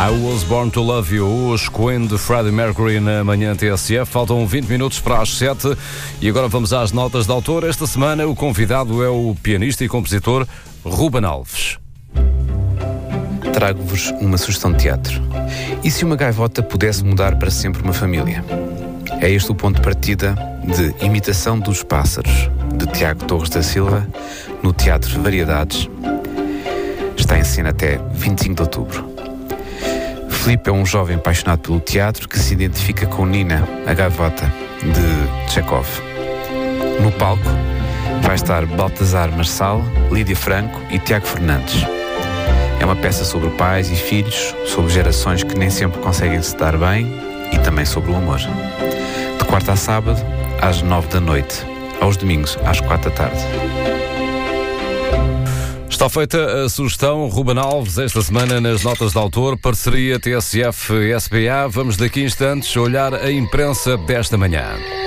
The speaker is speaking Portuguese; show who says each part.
Speaker 1: I Was Born to Love You, os Queen de Freddie Mercury na manhã TSF. Faltam 20 minutos para as 7 e agora vamos às notas de autor. Esta semana o convidado é o pianista e compositor Ruben Alves.
Speaker 2: Trago-vos uma sugestão de teatro. E se uma gaivota pudesse mudar para sempre uma família? É este o ponto de partida de Imitação dos Pássaros, de Tiago Torres da Silva, no Teatro Variedades. Está em cena até 25 de outubro. Filipe é um jovem apaixonado pelo teatro que se identifica com Nina, a gaivota, de Chekhov. No palco vai estar Baltazar Marçal, Lídia Franco e Tiago Fernandes. É uma peça sobre pais e filhos, sobre gerações que nem sempre conseguem se dar bem e também sobre o amor. De quarta a sábado, às 9 da noite. Aos domingos, às 4 da tarde.
Speaker 1: Está feita a sugestão, Ruben Alves, esta semana nas notas de autor, parceria TSF-SBA. Vamos daqui a instantes olhar a imprensa desta manhã.